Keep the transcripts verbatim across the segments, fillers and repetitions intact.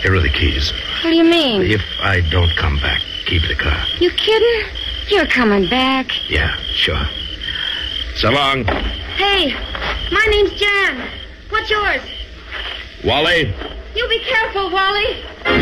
Here are the keys. What do you mean? If I don't come back, keep the car. You kidding? You're coming back. Yeah, sure. So long. Hey, my name's Jan. What's yours? Wally. You be careful, Wally.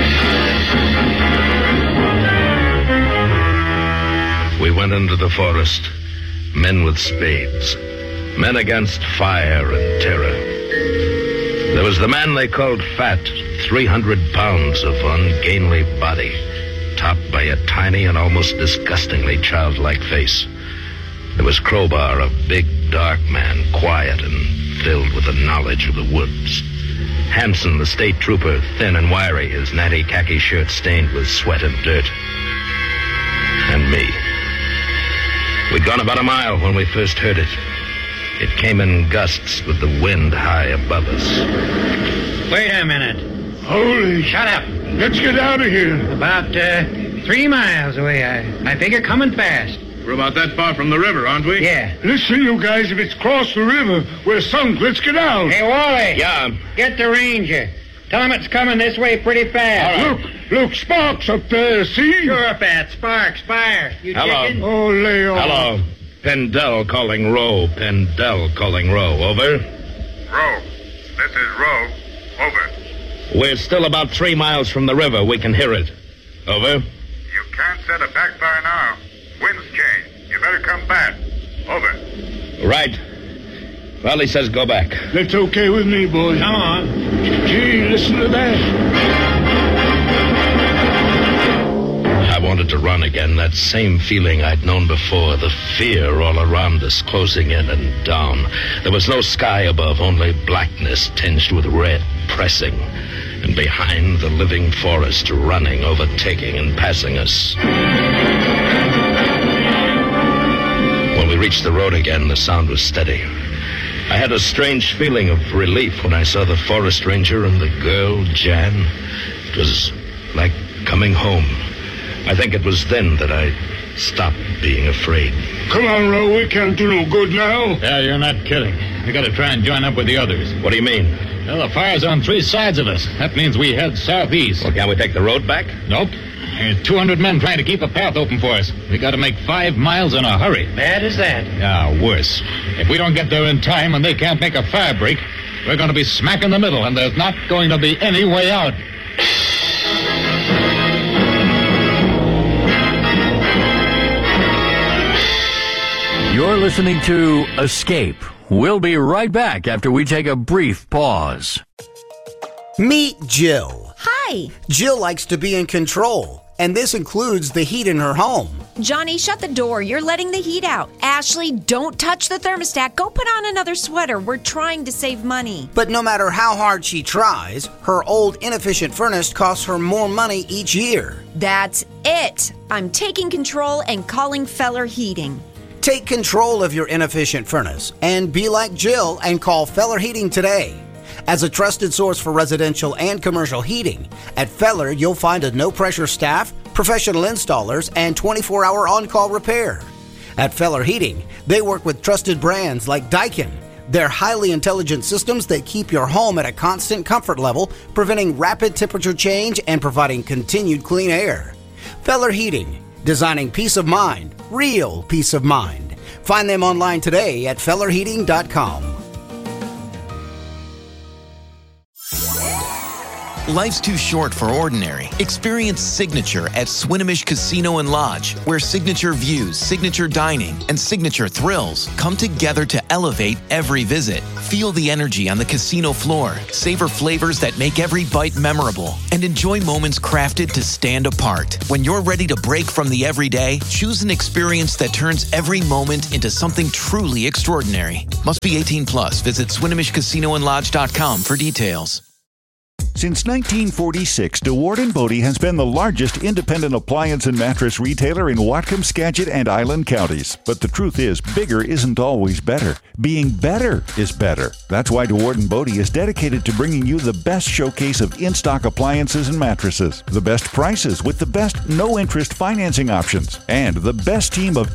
We went into the forest. Men with spades. Men against fire and terror. There was the man they called Fat, three hundred pounds of ungainly body, topped by a tiny and almost disgustingly childlike face. There was Crowbar, a big, dark man, quiet and filled with the knowledge of the woods. Hanson, the state trooper, thin and wiry, his natty khaki shirt stained with sweat and dirt. And me. We'd gone about a mile when we first heard it. It came in gusts with the wind high above us. Wait a minute. Holy... Shut up. Let's get out of here. About uh, three miles away, I, I figure, coming fast. We're about that far from the river, aren't we? Yeah. Listen, you guys, if it's crossed the river, we're sunk. Let's get out. Hey, Wally. Yeah. Get the ranger. Tell him it's coming this way pretty fast. Look, look, Sparks up there, see? Sure, Fat. Sparks, fire. You Hello. chicken? Oh, lay off. Hello. Pendel calling Roe. Pendel calling Roe. Over. Roe. This is Roe. Over. We're still about three miles from the river. We can hear it. Over. You can't set a backfire now. Winds change. You better come back. Over. Right. Well, he says go back. That's okay with me, boy. Come on. Gee, listen to that. I wanted to run again, that same feeling I'd known before, the fear all around us, closing in and down. There was no sky above, only blackness tinged with red, pressing. And behind, the living forest, running, overtaking, and passing us. When we reached the road again, the sound was steady. I had a strange feeling of relief when I saw the forest ranger and the girl, Jan. It was like coming home. I think it was then that I stopped being afraid. Come on, Ro, we can't do no good now. Yeah, you're not kidding. We gotta try and join up with the others. What do you mean? Well, the fire's on three sides of us. That means we head southeast. Well, can't we take the road back? Nope. There's two hundred men trying to keep a path open for us. We gotta make five miles in a hurry. Bad as that. Yeah, worse. If we don't get there in time and they can't make a fire break, we're gonna be smack in the middle, and there's not going to be any way out. You're listening to Escape. We'll be right back after we take a brief pause. Meet Jill. Hi. Jill likes to be in control, and this includes the heat in her home. Johnny, shut the door. You're letting the heat out. Ashley, don't touch the thermostat. Go put on another sweater. We're trying to save money. But no matter how hard she tries, her old inefficient furnace costs her more money each year. That's it. I'm taking control and calling Feller Heating. Take control of your inefficient furnace and be like Jill and call Feller Heating today. As a trusted source for residential and commercial heating, at Feller you'll find a no-pressure staff, professional installers, and twenty-four hour on-call repair. At Feller Heating, they work with trusted brands like Daikin. They're highly intelligent systems that keep your home at a constant comfort level, preventing rapid temperature change and providing continued clean air. Feller Heating, designing peace of mind, real peace of mind. Find them online today at feller heating dot com. Life's too short for ordinary. Experience Signature at Swinomish Casino and Lodge, where signature views, signature dining, and signature thrills come together to elevate every visit. Feel the energy on the casino floor, savor flavors that make every bite memorable, and enjoy moments crafted to stand apart. When you're ready to break from the everyday, choose an experience that turns every moment into something truly extraordinary. Must be eighteen plus. Visit Swinomish Casino and Lodge dot com for details. Since nineteen forty-six, DeWard and Bodie has been the largest independent appliance and mattress retailer in Whatcom, Skagit, and Island counties. But the truth is, bigger isn't always better. Being better is better. That's why DeWard and Bodie is dedicated to bringing you the best showcase of in-stock appliances and mattresses, the best prices with the best no-interest financing options, and the best team of